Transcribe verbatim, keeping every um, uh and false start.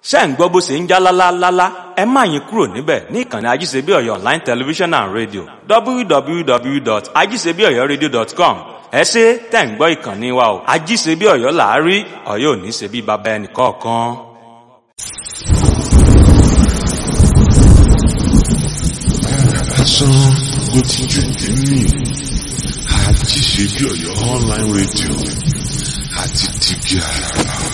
ṣé ń gbọ́ bó ṣe ń já lálálálá, ẹ má yín kúrò níbẹ̀ ní ìkànnì Ajíṣebíọ̀yọ́ online television and radio w w w dot ajíṣebíọ̀yọ́radio dot com. ẹ ṣé tẹ̀ ń gbọ́ ìkànnì wa o. Ajíṣebíọ̀yọ́ là á rí, Ọ̀yọ́ ò ní ṣe bí baba ẹnì kọ̀ọ̀kan. Lásán ló ti jù ní Ajíṣebíọ̀yọ́ online radio àti tìgì àràrà.